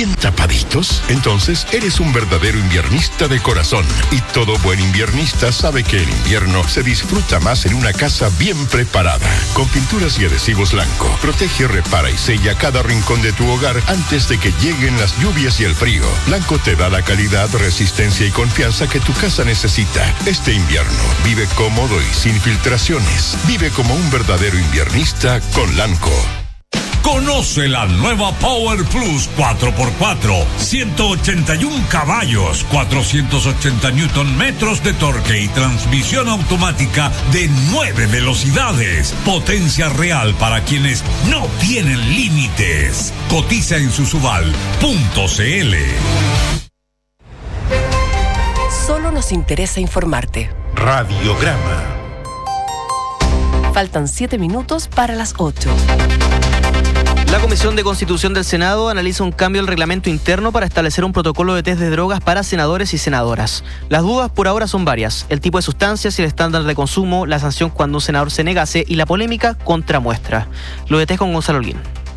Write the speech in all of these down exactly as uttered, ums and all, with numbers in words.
bien tapaditos? Entonces eres un verdadero inviernista de corazón. Y todo buen inviernista sabe que el invierno se disfruta más en una casa bien preparada. Con pinturas y adhesivos Lanco, protege, repara y sella cada rincón de tu hogar antes de que lleguen las lluvias y el frío. Lanco te da la calidad, resistencia y confianza que tu casa necesita. Este invierno, vive cómodo y sin filtraciones. Vive como un verdadero inviernista con Lanco. Conoce la nueva Power Plus cuatro por cuatro, ciento ochenta y uno caballos, cuatrocientos ochenta newton metros de torque y transmisión automática de nueve velocidades. Potencia real para quienes no tienen límites. Cotiza en susubal punto c l. Solo nos interesa informarte. Radiograma. Faltan siete minutos para las ocho. La Comisión de Constitución del Senado analiza un cambio al reglamento interno para establecer un protocolo de test de drogas para senadores y senadoras. Las dudas por ahora son varias: el tipo de sustancias y el estándar de consumo, la sanción cuando un senador se negase y la polémica contramuestra. Lo detalles con Gonzalo Holguín.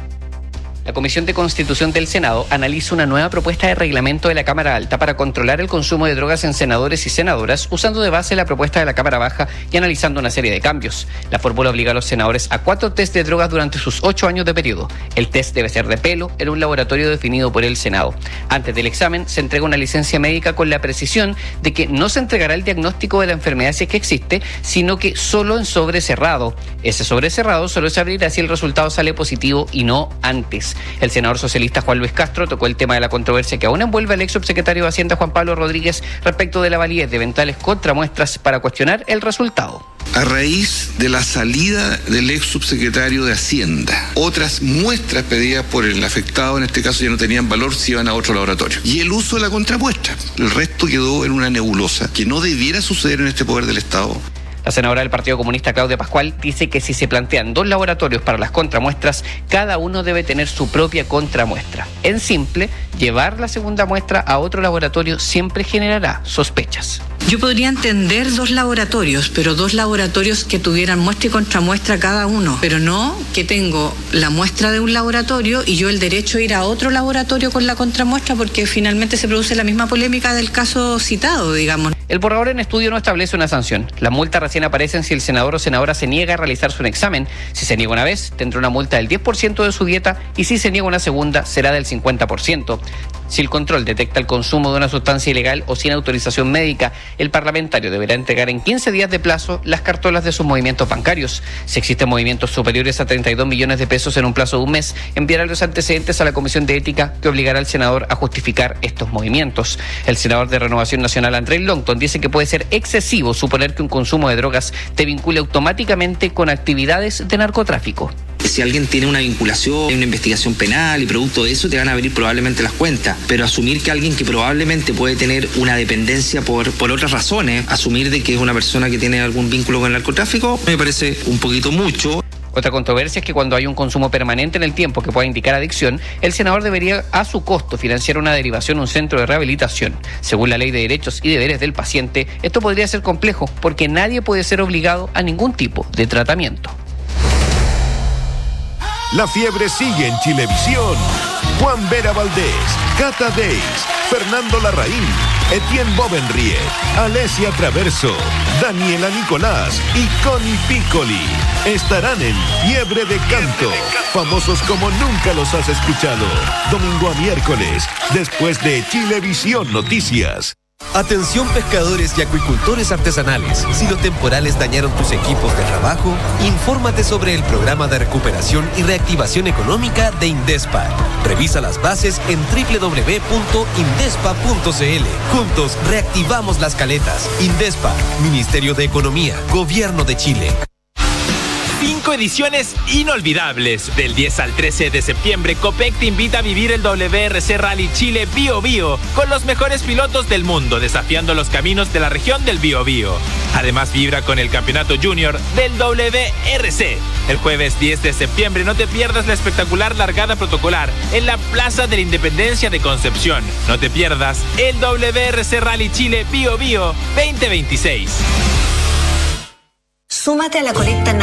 La Comisión de Constitución del Senado analiza una nueva propuesta de reglamento de la Cámara Alta para controlar el consumo de drogas en senadores y senadoras, usando de base la propuesta de la Cámara Baja y analizando una serie de cambios. La fórmula obliga a los senadores a cuatro test de drogas durante sus ocho años de periodo. El test debe ser de pelo en un laboratorio definido por el Senado. Antes del examen se entrega una licencia médica con la precisión de que no se entregará el diagnóstico de la enfermedad si es que existe, sino que solo en sobre cerrado. Ese sobre cerrado solo se abrirá si el resultado sale positivo y no antes. El senador socialista Juan Luis Castro tocó el tema de la controversia que aún envuelve al ex subsecretario de Hacienda Juan Pablo Rodríguez respecto de la validez de eventuales contramuestras para cuestionar el resultado. A raíz de la salida del ex subsecretario de Hacienda, otras muestras pedidas por el afectado, en este caso ya no tenían valor si iban a otro laboratorio. Y el uso de la contramuestra. El resto quedó en una nebulosa que no debiera suceder en este poder del Estado. La senadora del Partido Comunista, Claudia Pascual, dice que si se plantean dos laboratorios para las contramuestras, cada uno debe tener su propia contramuestra. En simple, llevar la segunda muestra a otro laboratorio siempre generará sospechas. Yo podría entender dos laboratorios, pero dos laboratorios que tuvieran muestra y contramuestra cada uno, pero no que tengo la muestra de un laboratorio y yo el derecho a ir a otro laboratorio con la contramuestra, porque finalmente se produce la misma polémica del caso citado, digamos. El borrador en estudio no establece una sanción. Las multas recién aparecen si el senador o senadora se niega a realizarse un examen. Si se niega una vez, tendrá una multa del diez por ciento de su dieta, y si se niega una segunda, será del cincuenta por ciento. Si el control detecta el consumo de una sustancia ilegal o sin autorización médica, el parlamentario deberá entregar en quince días de plazo las cartolas de sus movimientos bancarios. Si existen movimientos superiores a treinta y dos millones de pesos en un plazo de un mes, enviará los antecedentes a la Comisión de Ética, que obligará al senador a justificar estos movimientos. El senador de Renovación Nacional, Andrés Longton, dice que puede ser excesivo suponer que un consumo de drogas te vincule automáticamente con actividades de narcotráfico. Si alguien tiene una vinculación, una investigación penal y producto de eso te van a abrir probablemente las cuentas, pero asumir que alguien que probablemente puede tener una dependencia por, por otras razones, asumir de que es una persona que tiene algún vínculo con el narcotráfico, me parece un poquito mucho. Otra controversia es que cuando hay un consumo permanente en el tiempo que pueda indicar adicción, el senador debería a su costo financiar una derivación a un centro de rehabilitación. Según la Ley de Derechos y Deberes del Paciente, esto podría ser complejo porque nadie puede ser obligado a ningún tipo de tratamiento. La fiebre sigue en Chilevisión. Juan Vera Valdés, Cata Deis, Fernando Larraín, Etienne Bovenriet, Alesia Traverso, Daniela Nicolás y Connie Piccoli estarán en Fiebre de Canto, famosos como nunca los has escuchado, domingo a miércoles, después de Chilevisión Noticias. Atención pescadores y acuicultores artesanales. Si los temporales dañaron tus equipos de trabajo, infórmate sobre el programa de recuperación y reactivación económica de Indespa. Revisa las bases en doble u doble u doble u punto indespa punto c l. Juntos reactivamos las caletas. Indespa, Ministerio de Economía, Gobierno de Chile. Cinco ediciones inolvidables. Del diez al trece de septiembre, Copec te invita a vivir el W R C Rally Chile Bio Bio con los mejores pilotos del mundo, desafiando los caminos de la región del Bio Bio. Además, vibra con el campeonato junior del W R C. El jueves diez de septiembre no te pierdas la espectacular largada protocolar en la Plaza de la Independencia de Concepción. No te pierdas el W R C Rally Chile Bio Bio veinte veintiséis. Súmate a la colecta